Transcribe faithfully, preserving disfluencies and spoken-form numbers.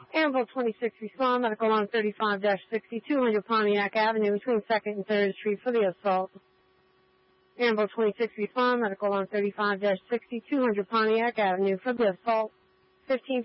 Amble twenty-six respond, medical on thirty-five sixty-two hundred Pontiac Avenue between second and third Street for the assault. Amble twenty-six respond, medical on thirty-five sixty-two hundred Pontiac Avenue for the assault. fifteen